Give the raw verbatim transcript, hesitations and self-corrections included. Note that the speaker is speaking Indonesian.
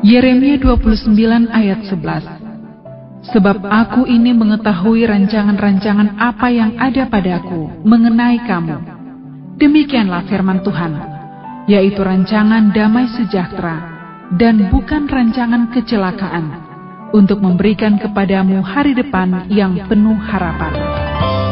Yeremia dua puluh sembilan ayat sebelas. Sebab aku ini mengetahui rancangan-rancangan apa yang ada padaku mengenai kamu. Demikianlah firman Tuhan, yaitu rancangan damai sejahtera dan bukan rancangan kecelakaan, untuk memberikan kepadamu hari depan yang penuh harapan.